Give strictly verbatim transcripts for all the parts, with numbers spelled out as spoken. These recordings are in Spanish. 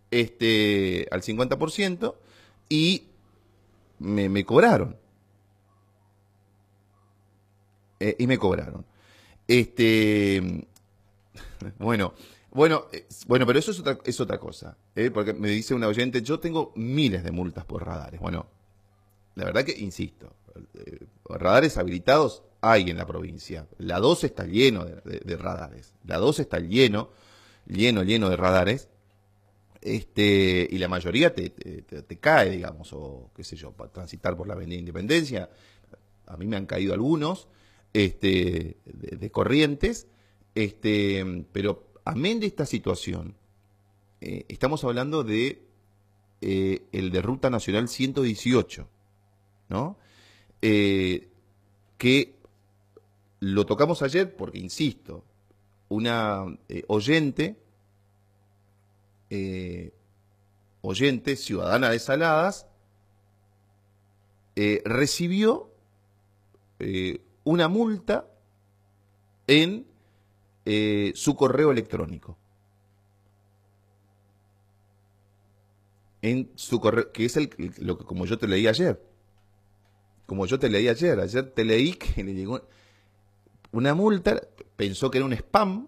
este, al cincuenta por ciento y me, me cobraron. Eh, y me cobraron. Este, bueno, bueno, eh, bueno, pero eso es otra, es otra cosa. ¿Eh? Porque me dice una oyente, yo tengo miles de multas por radares. Bueno, la verdad que, insisto, eh, radares habilitados hay en la provincia. La dos está lleno de, de, de radares. La dos está lleno, lleno, lleno de radares. Este, y la mayoría te, te, te, te cae, digamos, o qué sé yo, para transitar por la Avenida Independencia. A mí me han caído algunos, este, de, de Corrientes, este, pero amén de esta situación, eh, estamos hablando de eh, el de Ruta Nacional ciento dieciocho, ¿no? Eh, que lo tocamos ayer porque, insisto, una eh, oyente, eh, oyente, ciudadana de Saladas, eh, recibió eh, una multa en eh, su correo electrónico. En su correo, que es el, lo que como yo te leí ayer. Como yo te leí ayer. Ayer te leí que le llegó una multa, pensó que era un spam,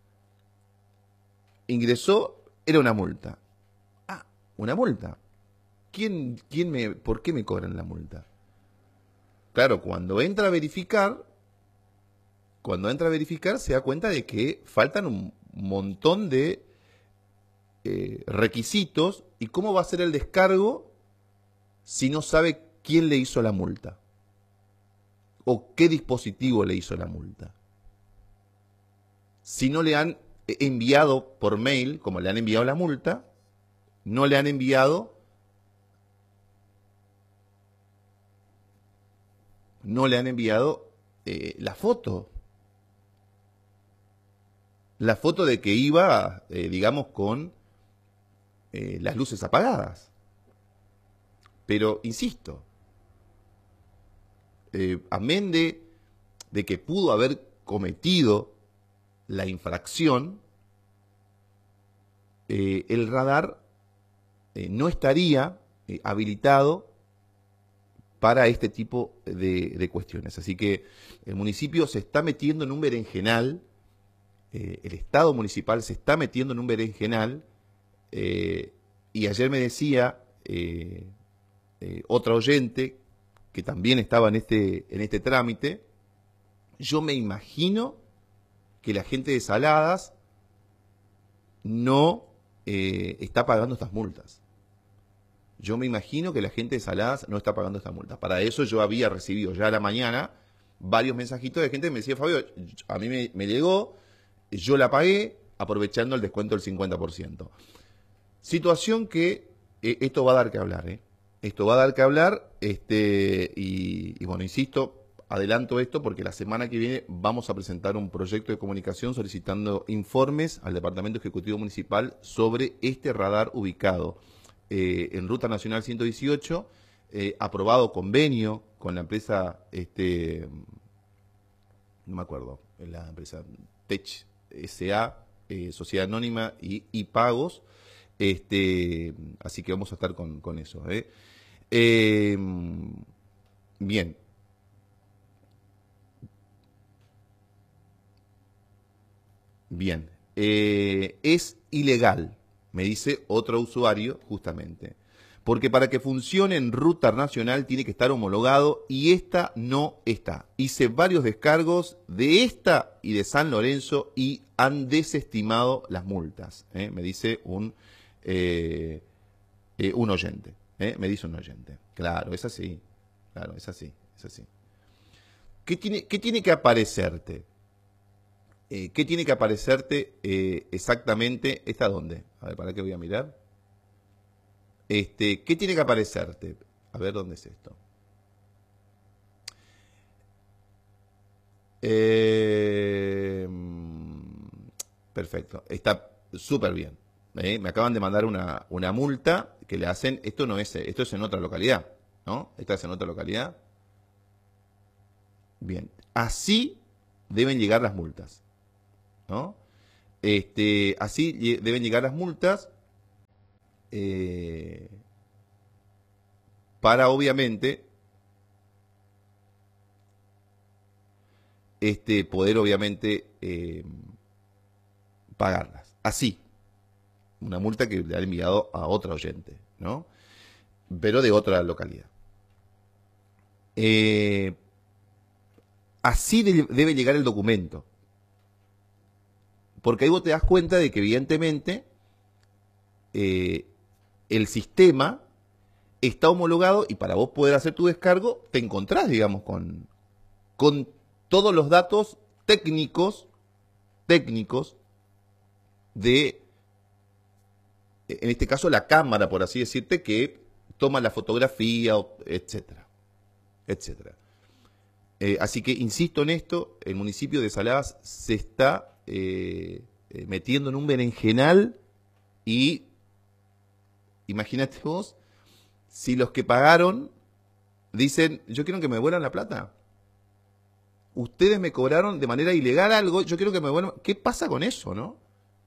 ingresó, era una multa. Ah, una multa. ¿Quién, quién me, ¿Por qué me cobran la multa? Claro, cuando entra a verificar, cuando entra a verificar se da cuenta de que faltan un montón de eh, requisitos y cómo va a ser el descargo si no sabe quién le hizo la multa o qué dispositivo le hizo la multa. Si no le han enviado por mail, como le han enviado la multa, no le han enviado no le han enviado eh, la foto. La foto de que iba, eh, digamos, con eh, las luces apagadas. Pero, insisto, eh, amén de, de que pudo haber cometido la infracción, eh, el radar eh, no estaría eh, habilitado para este tipo de, de cuestiones. Así que el municipio se está metiendo en un berenjenal, eh, el Estado municipal se está metiendo en un berenjenal, eh, y ayer me decía eh, eh, otra oyente que también estaba en este, en este trámite, yo me imagino que la gente de Saladas no eh, está pagando estas multas. Yo me imagino que la gente de Saladas no está pagando estas multas. Para eso yo había recibido ya a la mañana varios mensajitos de gente que me decía, Fabio, a mí me, me llegó, yo la pagué aprovechando el descuento del cincuenta por ciento. Situación que eh, esto va a dar que hablar, ¿eh? Esto va a dar que hablar, este, y, y bueno, insisto, adelanto esto porque la semana que viene vamos a presentar un proyecto de comunicación solicitando informes al Departamento Ejecutivo Municipal sobre este radar ubicado eh, en Ruta Nacional ciento dieciocho, eh, aprobado convenio con la empresa, este, no me acuerdo, la empresa Tech S A, eh, Sociedad Anónima y, y Pagos, este, así que vamos a estar con, con eso. ¿eh? Eh, bien. Bien. Eh, es ilegal, me dice otro usuario, justamente. Porque para que funcione en ruta nacional tiene que estar homologado y esta no está. Hice varios descargos de esta y de San Lorenzo y han desestimado las multas. ¿eh? Me dice un, eh, eh, un oyente. ¿eh? Me dice un oyente. Claro, es así. Claro, es así. Es así. ¿Qué tiene, qué tiene que aparecerte? Eh, ¿Qué tiene que aparecerte eh, exactamente? ¿Esta dónde? A ver, ¿para qué voy a mirar? Este, ¿qué tiene que aparecerte? A ver, ¿dónde es esto? Eh, perfecto, está súper bien. ¿eh? Me acaban de mandar una, una multa que le hacen. Esto no es, esto es en otra localidad, ¿no? Esta es en otra localidad. Bien, así deben llegar las multas, ¿no? Este, así deben llegar las multas. eh, para obviamente este, poder obviamente eh, pagarlas. Así, una multa que le ha enviado a otra oyente, ¿no? Pero de otra localidad. Eh, así de, debe llegar el documento. Porque ahí vos te das cuenta de que evidentemente eh, el sistema está homologado y para vos poder hacer tu descargo te encontrás, digamos, con, con todos los datos técnicos, técnicos de, en este caso, la cámara, por así decirte, que toma la fotografía, etcétera, etcétera. Eh, así que, insisto en esto, el municipio de Saladas se está eh, eh, metiendo en un berenjenal y imagínate vos, si los que pagaron dicen, yo quiero que me devuelvan la plata. Ustedes me cobraron de manera ilegal algo, yo quiero que me devuelvan. ¿Qué pasa con eso, no?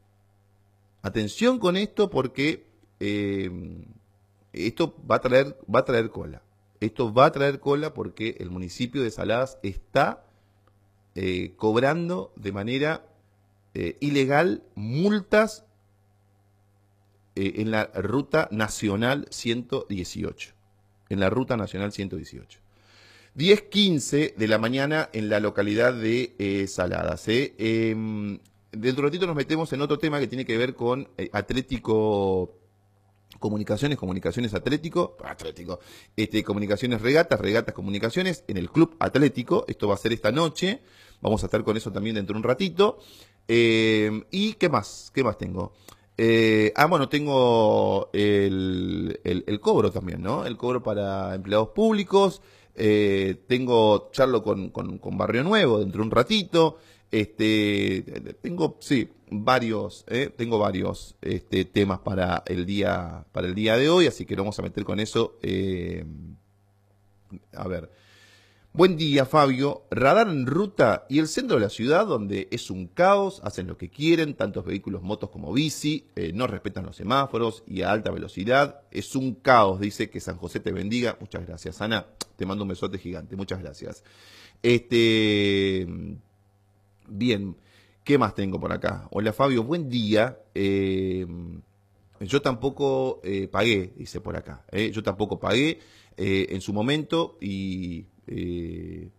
Atención con esto porque eh, esto va a traer, va a traer cola. Esto va a traer cola porque el municipio de Saladas está eh, cobrando de manera eh, ilegal multas eh, en la ruta nacional ciento dieciocho. En la ruta nacional ciento dieciocho. diez quince de la mañana en la localidad de eh, Saladas. ¿eh? Eh, dentro de un ratito nos metemos en otro tema que tiene que ver con eh, Atlético Comunicaciones, Comunicaciones Atlético, Atlético, este, Comunicaciones Regatas, Regatas Comunicaciones, en el Club Atlético. Esto va a ser esta noche. Vamos a estar con eso también dentro de un ratito. Eh, ¿Y qué más? ¿Qué más tengo? Eh, ah, bueno, tengo el, el, el cobro también, ¿no? El cobro para empleados públicos. Eh, tengo charlo con, con, con Barrio Nuevo dentro de un ratito. Este, tengo, sí, varios, eh, tengo varios este, temas para el día, para el día de hoy, así que lo vamos a meter con eso. Eh, a ver. Buen día, Fabio. Radar en ruta y el centro de la ciudad, donde es un caos, hacen lo que quieren, tantos vehículos, motos como bici, eh, no respetan los semáforos y a alta velocidad. Es un caos, dice que San José te bendiga. Muchas gracias, Ana. Te mando un besote gigante. Muchas gracias. Este, bien, ¿qué más tengo por acá? Hola, Fabio. Buen día. Eh, yo tampoco eh, pagué, dice por acá. Eh, yo tampoco pagué eh, en su momento y... Eh,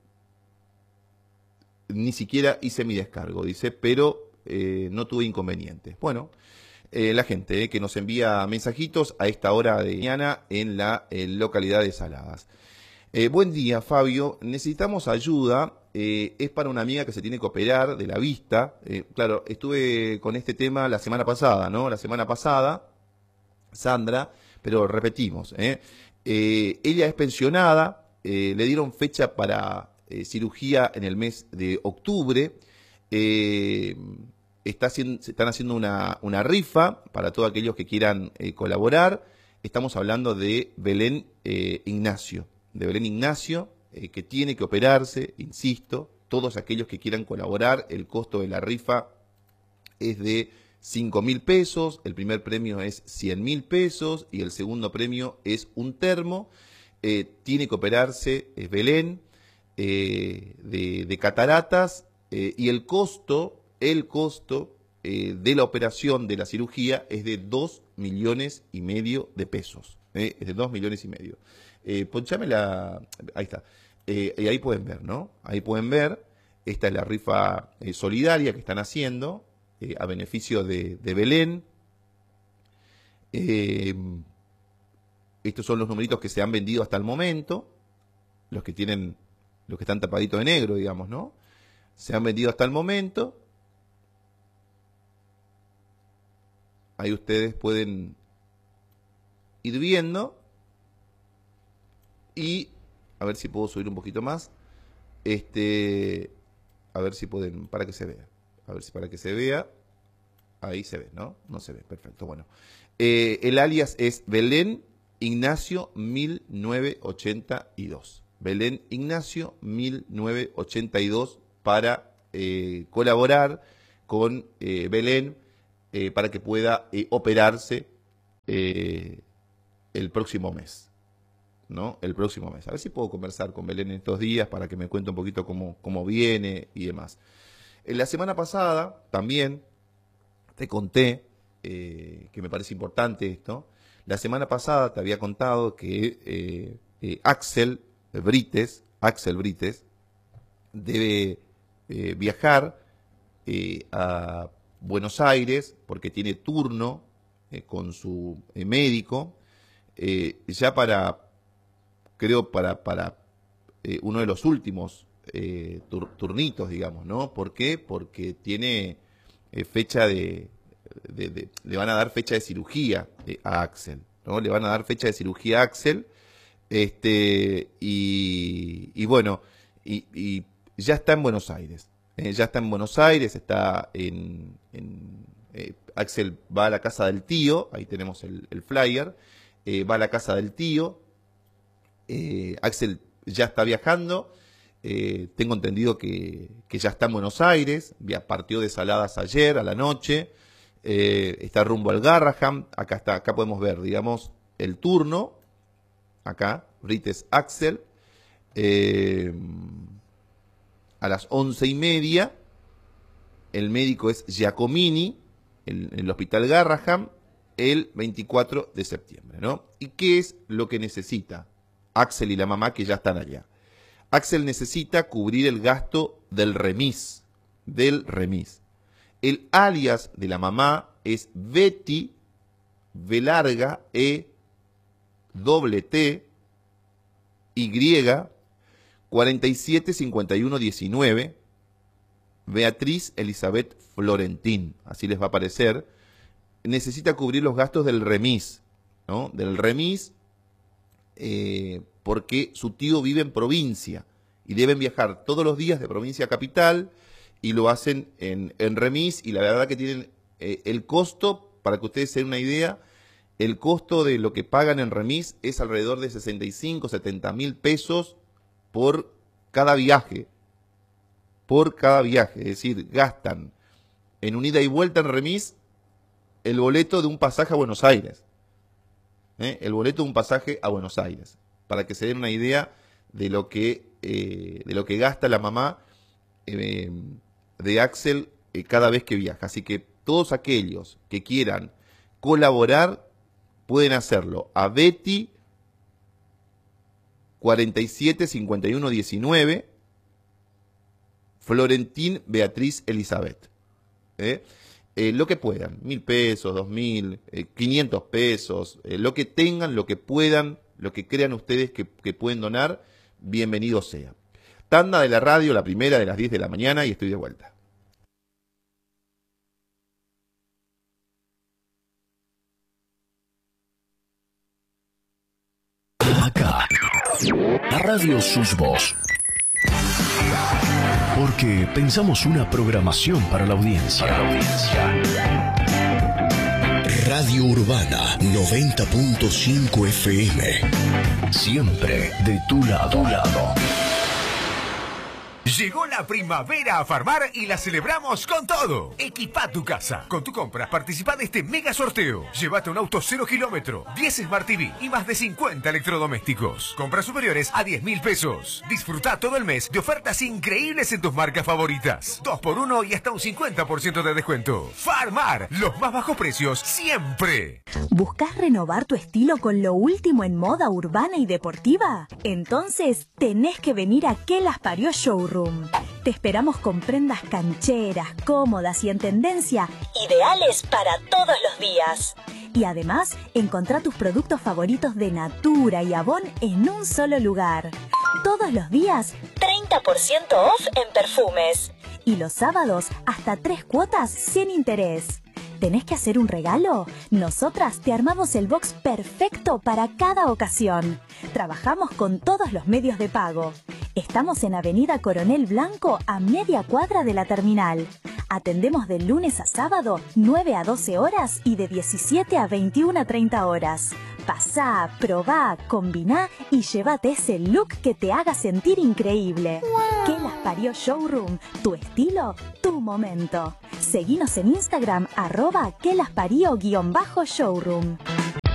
ni siquiera hice mi descargo, dice, pero eh, no tuve inconvenientes. Bueno, eh, la gente eh, que nos envía mensajitos a esta hora de mañana en la eh, localidad de Saladas. Eh, buen día, Fabio. Necesitamos ayuda. Eh, es para una amiga que se tiene que operar de la vista. Eh, claro, estuve con este tema la semana pasada, ¿no? La semana pasada, Sandra, pero repetimos. ¿eh? Eh, ella es pensionada. Eh, le dieron fecha para eh, cirugía en el mes de octubre. Eh, está haciendo, están haciendo una, una rifa para todos aquellos que quieran eh, colaborar. Estamos hablando de Belén eh, Ignacio, de Belén Ignacio, eh, que tiene que operarse, insisto. Todos aquellos que quieran colaborar, el costo de la rifa es de cinco mil pesos, el primer premio es cien mil pesos y el segundo premio es un termo. Eh, tiene que operarse eh, Belén eh, de, de cataratas eh, y el costo, el costo eh, de la operación de la cirugía es de dos millones y medio de pesos. Eh, es de dos millones y medio. Eh, ponchame la... Ahí está. Eh, y ahí pueden ver, ¿no? Ahí pueden ver. Esta es la rifa eh, solidaria que están haciendo eh, a beneficio de, de Belén. Eh, Estos son los numeritos que se han vendido hasta el momento, los que tienen, los que están tapaditos de negro, digamos, ¿no? Se han vendido hasta el momento. Ahí ustedes pueden ir viendo. Y a ver si puedo subir un poquito más. Este, a ver si pueden, para que se vea. A ver si para que se vea. Ahí se ve, ¿no? No se ve, perfecto. Bueno, eh, el alias es Belén Ignacio mil novecientos ochenta y dos. Belén Ignacio mil novecientos ochenta y dos para eh, colaborar con eh, Belén eh, para que pueda eh, operarse eh, el próximo mes, ¿no? El próximo mes. A ver si puedo conversar con Belén en estos días para que me cuente un poquito cómo, cómo viene y demás. En la semana pasada también te conté, eh, que me parece importante esto, la semana pasada te había contado que eh, eh, Axel Brites, Axel Brites, debe eh, viajar eh, a Buenos Aires porque tiene turno eh, con su eh, médico, eh, ya para, creo, para, para eh, uno de los últimos eh, tur turnitos, digamos, ¿no? ¿Por qué? Porque tiene eh, fecha de, de, de, le van a dar fecha de cirugía eh, a Axel, ¿no? Le van a dar fecha de cirugía a Axel, este, y, y bueno, y, y ya está en Buenos Aires, eh, ya está en Buenos Aires, está en, en eh, Axel va a la casa del tío, ahí tenemos el, el flyer, eh, va a la casa del tío, eh, Axel ya está viajando, eh, tengo entendido que, que ya está en Buenos Aires, partió de Saladas ayer a la noche, eh, está rumbo al Garraham, acá está, acá podemos ver, digamos, el turno, acá, Brites Axel, eh, a las once y media, el médico es Giacomini, en el hospital Garraham, el veinticuatro de septiembre, ¿no? ¿Y qué es lo que necesita Axel y la mamá que ya están allá? Axel necesita cubrir el gasto del remis, del remis. El alias de la mamá es Betty, V larga, E, doble T, Y, cuarenta y siete cincuenta y uno diecinueve, Beatriz Elizabeth Florentín, así les va a aparecer. Necesita cubrir los gastos del remis, ¿no? Del remis, eh, porque su tío vive en provincia y deben viajar todos los días de provincia a capital y lo hacen en, en remis, y la verdad que tienen eh, el costo, para que ustedes se den una idea, el costo de lo que pagan en remis es alrededor de sesenta y cinco, setenta mil pesos por cada viaje, por cada viaje, es decir, gastan en un ida y vuelta en remis el boleto de un pasaje a Buenos Aires, ¿eh? El boleto de un pasaje a Buenos Aires, para que se den una idea de lo que, eh, de lo que gasta la mamá eh, de Axel eh, cada vez que viaja. Así que todos aquellos que quieran colaborar pueden hacerlo a Betty cuarenta y siete cincuenta y uno diecinueve, Florentín Beatriz Elizabeth. ¿eh? Eh, lo que puedan, mil pesos, dos mil, eh, quinientos pesos, eh, lo que tengan, lo que puedan, lo que crean ustedes que, que pueden donar, bienvenido sea. Tanda de la radio, la primera de las diez de la mañana, y estoy de vuelta. Acá, la radio Sus Voz. Porque pensamos una programación para la audiencia. Para la audiencia. Radio Urbana noventa punto cinco F M. Siempre de tu lado. Tu lado. Llegó la primavera a Farmar y la celebramos con todo. Equipa tu casa. Con tu compra participa de este mega sorteo. Llévate un auto cero kilómetro, diez Smart T V y más de cincuenta electrodomésticos. Compras superiores a diez mil pesos. Disfruta todo el mes de ofertas increíbles en tus marcas favoritas. dos por uno y hasta un cincuenta por ciento de descuento. Farmar, los más bajos precios siempre. ¿Buscas renovar tu estilo con lo último en moda urbana y deportiva? Entonces tenés que venir a Que Las Parió Showroom. Te esperamos con prendas cancheras, cómodas y en tendencia, ideales para todos los días. Y además, encontrá tus productos favoritos de Natura y Avon en un solo lugar. Todos los días, treinta por ciento off en perfumes. Y los sábados, hasta tres cuotas sin interés. ¿Tenés que hacer un regalo? Nosotras te armamos el box perfecto para cada ocasión. Trabajamos con todos los medios de pago. Estamos en Avenida Coronel Blanco, a media cuadra de la terminal. Atendemos de lunes a sábado, nueve a doce horas y de diecisiete a veintiuna a treinta horas. Pasá, probá, combiná y llévate ese look que te haga sentir increíble. Wow. Que Las Parió Showroom, tu estilo, tu momento. Seguinos en Instagram, arroba Que Las Parió guión bajo showroom.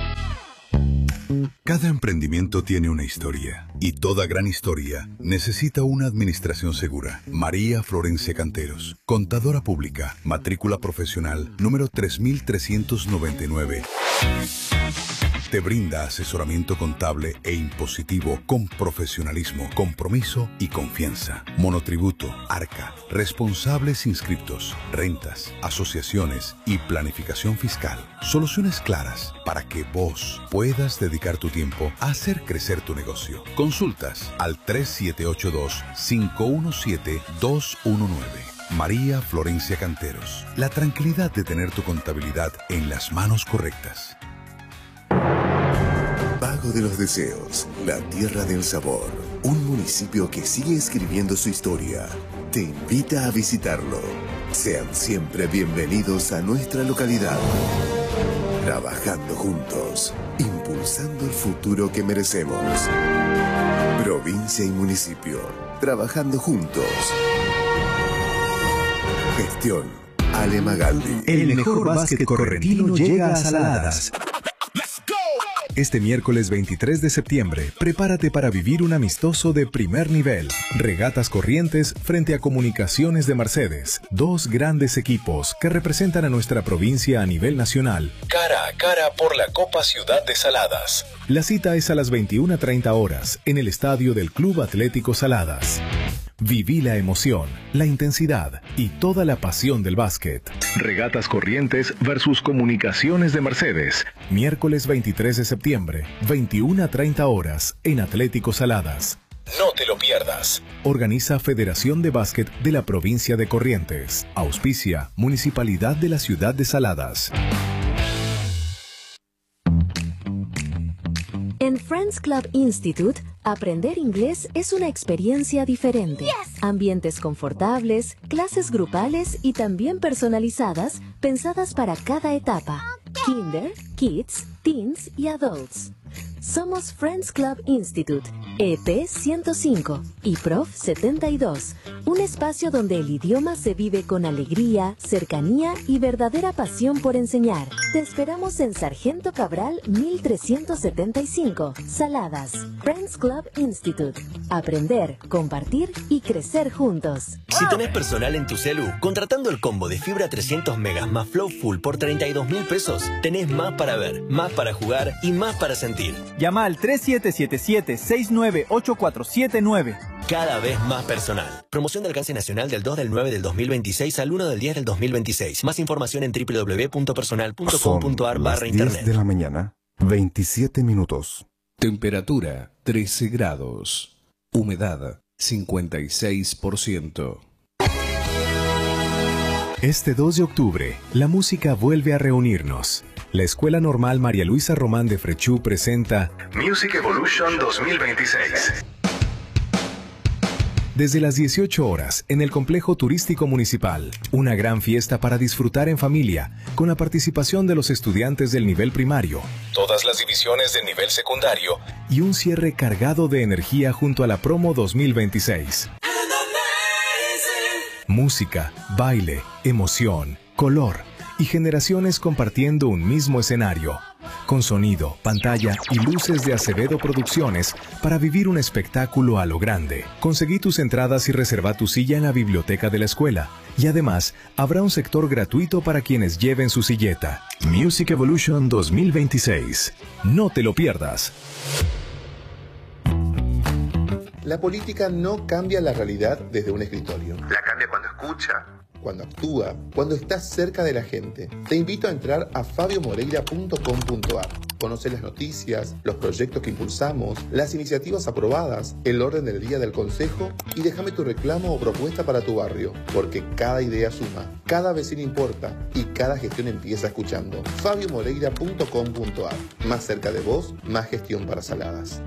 Cada emprendimiento tiene una historia y toda gran historia necesita una administración segura. María Florencia Canteros, contadora pública, matrícula profesional número tres mil trescientos noventa y nueve. Te brinda asesoramiento contable e impositivo con profesionalismo, compromiso y confianza. Monotributo, Arca, responsables inscriptos, rentas, asociaciones y planificación fiscal. Soluciones claras para que vos puedas dedicar tu tiempo a hacer crecer tu negocio. Consultas al tres siete ocho dos, cinco uno siete, dos uno nueve. María Florencia Canteros. La tranquilidad de tener tu contabilidad en las manos correctas. Pago de los Deseos, la tierra del sabor. Un municipio que sigue escribiendo su historia. Te invita a visitarlo. Sean siempre bienvenidos a nuestra localidad. Trabajando juntos, impulsando el futuro que merecemos. Provincia y municipio, trabajando juntos. Gestión Ale Magaldi. El mejor básquet correntino llega a Saladas. Este miércoles veintitrés de septiembre, prepárate para vivir un amistoso de primer nivel. Regatas Corrientes frente a Comunicaciones de Mercedes. Dos grandes equipos que representan a nuestra provincia a nivel nacional. Cara a cara por la Copa Ciudad de Saladas. La cita es a las veintiuna treinta horas en el estadio del Club Atlético Saladas. Viví la emoción, la intensidad y toda la pasión del básquet. Regatas Corrientes versus Comunicaciones de Mercedes. Miércoles veintitrés de septiembre, veintiuna treinta horas en Atlético Saladas. No te lo pierdas. Organiza Federación de Básquet de la provincia de Corrientes. Auspicia Municipalidad de la Ciudad de Saladas. En Friends Club Institute, aprender inglés es una experiencia diferente. Yes. Ambientes confortables, clases grupales y también personalizadas, pensadas para cada etapa. Okay. Kinder, Kids, Teens y Adults. Somos Friends Club Institute, E P ciento cinco y Prof setenta y dos, un espacio donde el idioma se vive con alegría, cercanía y verdadera pasión por enseñar. Te esperamos en Sargento Cabral mil trescientos setenta y cinco, Saladas. Friends Club Institute. Aprender, compartir y crecer juntos. Si tenés personal en tu celu, contratando el combo de fibra trescientos megas más Flow Full por treinta y dos mil pesos, tenés más para ver, más para jugar y más para sentir. Llama al tres siete siete siete, seis nueve ocho cuatro siete nueve. Cada vez más personal. Promoción de alcance nacional del dos del nueve del dos mil veintiséis al uno del diez del dos mil veintiséis. Más información en doble u doble u doble u punto personal punto com punto a r barra internet. diez de la mañana, veintisiete minutos. Temperatura trece grados. Humedad cincuenta y seis por ciento. Este dos de octubre, la música vuelve a reunirnos. La Escuela Normal María Luisa Román de Frechú presenta Music Evolution dos mil veintiséis. Desde las dieciocho horas, en el Complejo Turístico Municipal, una gran fiesta para disfrutar en familia, con la participación de los estudiantes del nivel primario, todas las divisiones del nivel secundario y un cierre cargado de energía junto a la Promo dos mil veintiséis. Música, baile, emoción, color y generaciones compartiendo un mismo escenario, con sonido, pantalla y luces de Acevedo Producciones para vivir un espectáculo a lo grande. Conseguí tus entradas y reserva tu silla en la biblioteca de la escuela. Y además, habrá un sector gratuito para quienes lleven su silleta. Music Evolution dos mil veintiséis. No te lo pierdas. La política no cambia la realidad desde un escritorio. La cambia cuando escucha, cuando actúa, cuando estás cerca de la gente. Te invito a entrar a fabio moreira punto com punto a r. Conoce las noticias, los proyectos que impulsamos, las iniciativas aprobadas, el orden del día del consejo y déjame tu reclamo o propuesta para tu barrio, porque cada idea suma, cada vecino importa y cada gestión empieza escuchando. fabio moreira punto com punto a r. Más cerca de vos, más gestión para Saladas.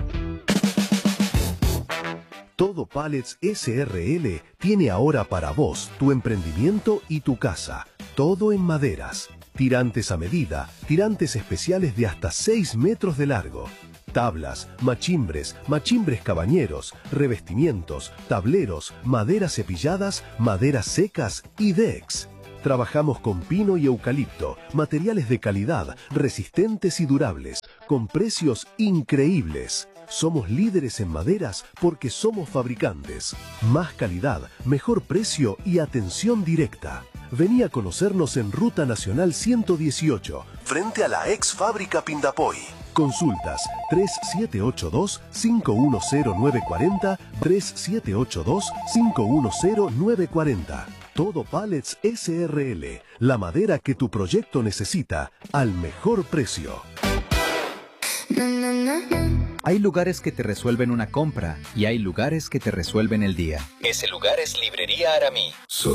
Todo Pallets S R L tiene ahora para vos tu emprendimiento y tu casa. Todo en maderas. Tirantes a medida, tirantes especiales de hasta seis metros de largo. Tablas, machimbres, machimbres cabañeros, revestimientos, tableros, maderas cepilladas, maderas secas y decks. Trabajamos con pino y eucalipto, materiales de calidad, resistentes y durables, con precios increíbles. Somos líderes en maderas porque somos fabricantes. Más calidad, mejor precio y atención directa. Vení a conocernos en Ruta Nacional ciento dieciocho, frente a la ex fábrica Pindapoy. Consultas tres siete ocho dos, cinco uno cero nueve cuatro cero, tres siete ocho dos, cinco uno cero nueve cuatro cero. Todo Pallets S R L, la madera que tu proyecto necesita al mejor precio. Hay lugares que te resuelven una compra y hay lugares que te resuelven el día. Ese lugar es Librería Aramí.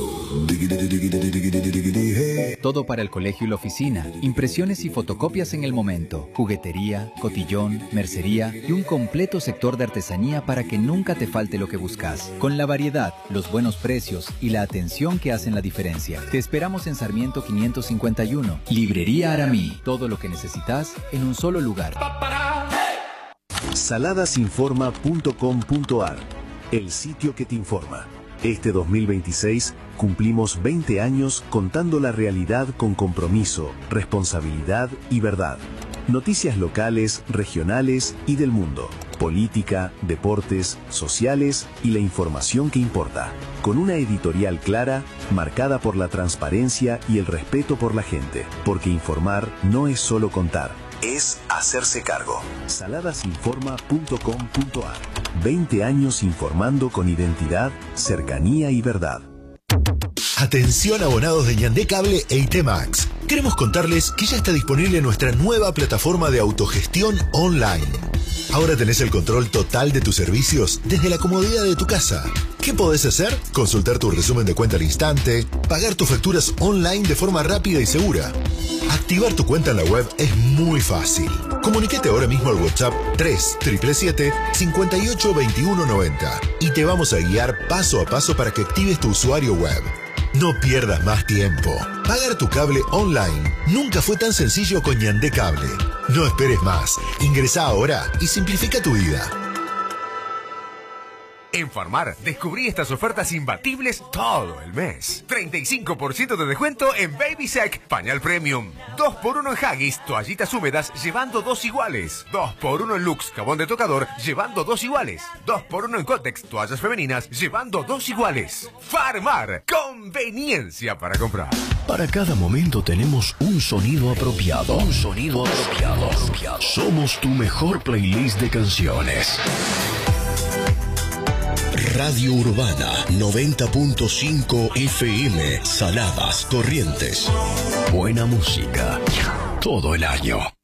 Todo para el colegio y la oficina, impresiones y fotocopias en el momento, juguetería, cotillón, mercería y un completo sector de artesanía para que nunca te falte lo que buscas. Con la variedad, los buenos precios y la atención que hacen la diferencia. Te esperamos en Sarmiento quinientos cincuenta y uno. Librería Aramí. Todo lo que necesitas en un solo lugar. saladasinforma punto com punto ar, el sitio que te informa. Este dos mil veintiséis cumplimos veinte años contando la realidad con compromiso, responsabilidad y verdad. Noticias locales, regionales y del mundo. Política, deportes, sociales y la información que importa. Con una editorial clara, marcada por la transparencia y el respeto por la gente. Porque informar no es solo contar, es hacerse cargo. saladasinforma punto com punto ar. veinte años informando con identidad, cercanía y verdad. Atención abonados de Ñandé Cable e I T Max. Queremos contarles que ya está disponible nuestra nueva plataforma de autogestión online. Ahora tenés el control total de tus servicios desde la comodidad de tu casa. ¿Qué podés hacer? Consultar tu resumen de cuenta al instante, pagar tus facturas online de forma rápida y segura. Activar tu cuenta en la web es muy fácil. Comuníquete ahora mismo al WhatsApp tres siete siete, cinco ocho dos uno nueve cero y te vamos a guiar paso a paso para que actives tu usuario web. No pierdas más tiempo. Pagar tu cable online nunca fue tan sencillo con Ñandé Cable. No esperes más. Ingresá ahora y simplifica tu vida. En Farmar, descubrí estas ofertas imbatibles todo el mes. treinta y cinco por ciento de descuento en Baby Sec, pañal premium. dos por uno en Haggis, toallitas húmedas, llevando dos iguales. dos por uno en Lux, jabón de tocador, llevando dos iguales. dos por uno en Cotex, toallas femeninas, llevando dos iguales. Farmar, conveniencia para comprar. Para cada momento tenemos un sonido apropiado. Un sonido apropiado. Somos tu mejor playlist de canciones. Radio Urbana noventa punto cinco F M, Saladas, Corrientes. Buena música todo el año.